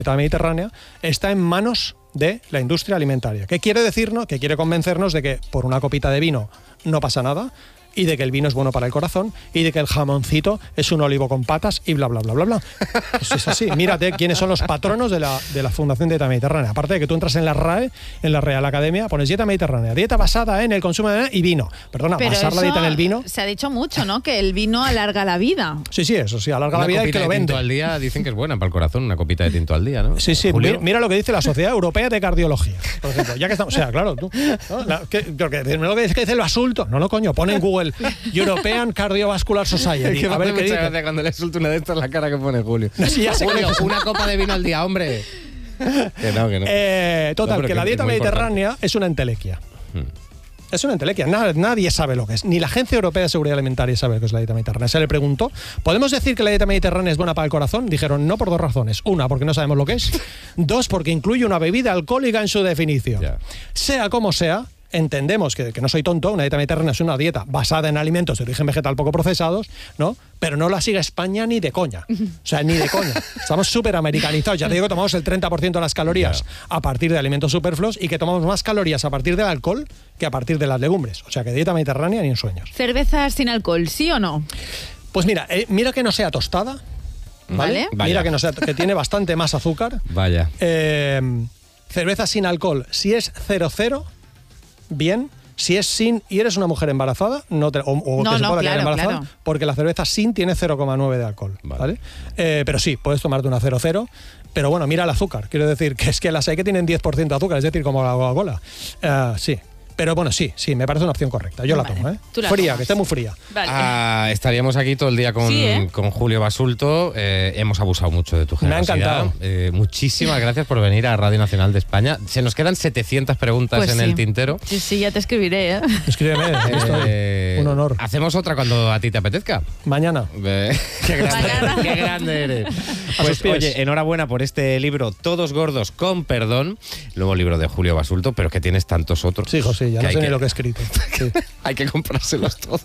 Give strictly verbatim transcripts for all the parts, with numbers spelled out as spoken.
dieta mediterránea está en manos de la industria alimentaria. ¿Qué quiere decirnos? Que quiere convencernos de que por una copita de vino no pasa nada, y de que el vino es bueno para el corazón, y de que el jamoncito es un olivo con patas, y bla, bla, bla, bla, bla. Pues es así. Mírate quiénes son los patronos de la, de la Fundación Dieta Mediterránea. Aparte de que tú entras en la R A E, en la Real Academia, pones dieta mediterránea, dieta basada en el consumo de y vino. Perdona, Pero basar la dieta en el vino. Se ha dicho mucho, ¿no? Que el vino alarga la vida. Sí, sí, eso sí, alarga una la vida y que lo vende. Una copita de tinto al día dicen que es buena para el corazón, una copita de tinto al día, ¿no? Sí, sí, Julio. mira lo que dice la Sociedad Europea de Cardiología, por ejemplo. Ya que estamos, o sea, claro, tú, ¿no? La, que, que, que, lo que dice, que dice lo asulto. No, no, coño, pon en Google European Cardiovascular Society. A ver qué dice. Gracias cuando le suelto una de estas la cara que pone Julio. No, sí, ya sé Julio, que una copa de vino al día, hombre. Que no, que no. Eh, total, no, que, que la dieta es mediterránea importante. es una entelequia. Hmm. Es una entelequia. Nadie, nadie sabe lo que es. Ni la Agencia Europea de Seguridad Alimentaria sabe lo que es la dieta mediterránea. Se le preguntó, ¿podemos decir que la dieta mediterránea es buena para el corazón? Dijeron, no, por dos razones. Una, porque no sabemos lo que es. Dos, porque incluye una bebida alcohólica en su definición. Yeah. Sea como sea, entendemos que, que no soy tonto, una dieta mediterránea es una dieta basada en alimentos de origen vegetal poco procesados, ¿no? Pero no la sigue España ni de coña. O sea, ni de coña. Estamos súper americanizados. Ya te digo, tomamos el treinta por ciento de las calorías yeah. a partir de alimentos superfluos, y que tomamos más calorías a partir del alcohol que a partir de las legumbres. O sea, que dieta mediterránea ni en sueños. ¿Cerveza sin alcohol, sí o no? Pues mira, eh, mira que no sea tostada, ¿vale? Vale. Mira que, no sea, que tiene bastante más azúcar. Vaya. Eh, cerveza sin alcohol, si es cero cero, bien. Si es sin y eres una mujer embarazada, no te, o, o no, que se no, pueda claro, quedar embarazada, claro. porque la cerveza sin tiene cero coma nueve de alcohol, ¿vale? ¿vale? Eh, pero sí, puedes tomarte una cero cero, pero bueno, mira el azúcar. Quiero decir que es que las hay que tienen diez por ciento de azúcar, es decir, como la Coca-Cola. Uh, sí. Pero bueno, sí, sí, me parece una opción correcta. Yo vale. la tomo, ¿eh? La fría, tomas. que esté muy fría. Vale. Ah, estaríamos aquí todo el día con, sí, ¿eh? con Julio Basulto. Eh, hemos abusado mucho de tu generosidad. Me ha encantado. Eh, muchísimas gracias por venir a Radio Nacional de España. Se nos quedan setecientas preguntas pues en sí. el tintero. Sí, sí, ya te escribiré, ¿eh? Escríbeme, eh, un honor. Hacemos otra cuando a ti te apetezca. Mañana. Eh, qué, grande, Mañana. qué grande eres. A Pues sus pies. oye, enhorabuena por este libro, Todos gordos con perdón. Nuevo libro de Julio Basulto, pero que tienes tantos otros. Sí, José, ya que no hay sé que- ni lo que he escrito. Sí. Hay que comprárselos todos.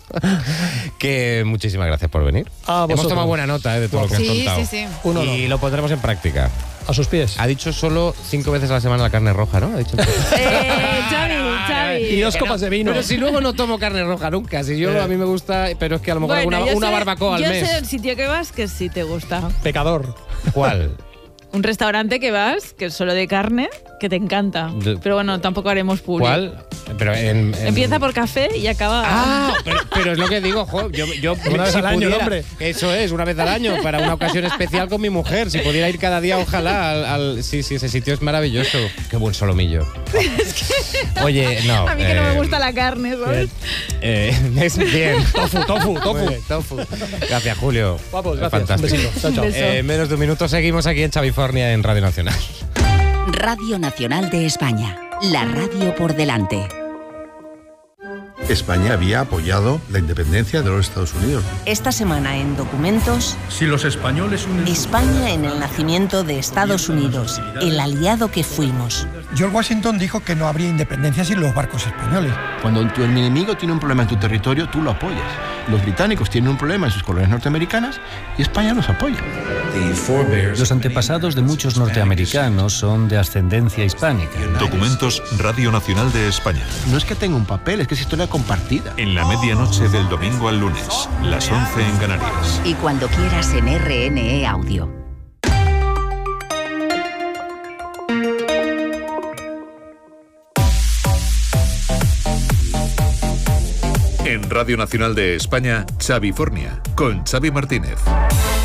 Que muchísimas gracias por venir. A Hemos vosotros. tomado buena nota eh, de todo lo que has Sí, contado. sí, sí. Un honor. Y lo pondremos en práctica. A sus pies. Ha dicho solo cinco veces a la semana la carne roja, ¿no? Ha dicho Eh, Xavi, Xavi. Y dos Que copas de vino. Pero si luego no tomo carne roja nunca. Si yo Eh. a mí me gusta, pero es que a lo mejor Bueno, una, yo una sé- barbacoa al yo mes. sé el sitio que vas que sí te gusta. Pecador. ¿Cuál? Un restaurante que vas, que es solo de carne, que te encanta. De- Pero bueno, tampoco haremos público. ¿Cuál? Pero en, en- Empieza por café y acaba... Ah, pero, pero es lo que digo, jo, yo, yo Una vez si al año, pudiera- hombre. Eso es, una vez al año, para una ocasión especial con mi mujer. Si pudiera ir cada día, ojalá. Al, al- sí, sí, ese sitio es maravilloso. Qué buen solomillo. Oye, no. A mí que no me eh, gusta la carne, ¿sabes? Eh, es bien. Tofu, tofu, Muy tofu. bien, tofu. Gracias, Julio. Guapos, gracias. Fantástico. Un besito. Chao, chao. Un beso. Eh, menos de un minuto seguimos aquí en Chavifornia en Radio Nacional. Radio Nacional de España, la radio por delante. España había apoyado la independencia de los Estados Unidos. Esta semana en Documentos, Si los españoles unen sus España en el nacimiento de Estados Unidos, el aliado que fuimos. George Washington dijo que no habría independencia sin los barcos españoles. Cuando tu enemigo tiene un problema en tu territorio, tú lo apoyas. Los británicos tienen un problema en sus colonias norteamericanas y España los apoya. Los antepasados de muchos norteamericanos son de ascendencia hispánica. Documentos Radio Nacional de España. No es que tenga un papel, es que es historia compartida. En la medianoche del domingo al lunes, las once en Canarias. Y cuando quieras en R N E Audio. En Radio Nacional de España, Chavifornia, con Xavi Martínez.